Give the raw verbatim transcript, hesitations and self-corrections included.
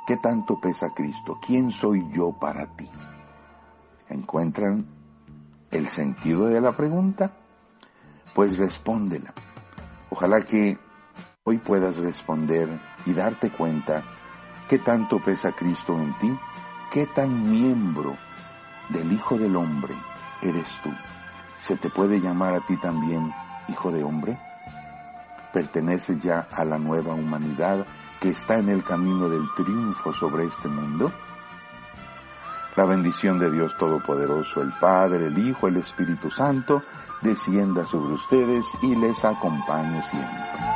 ¿Qué tanto pesa Cristo? ¿Quién soy yo para ti? ¿Encuentran el sentido de la pregunta? Pues respóndela. Ojalá que hoy puedas responder y darte cuenta qué tanto pesa Cristo en ti, qué tan miembro del Hijo del Hombre eres tú. ¿Se te puede llamar a ti también Hijo de Hombre? ¿Perteneces ya a la nueva humanidad que está en el camino del triunfo sobre este mundo? La bendición de Dios Todopoderoso, el Padre, el Hijo, el Espíritu Santo, descienda sobre ustedes y les acompañe siempre.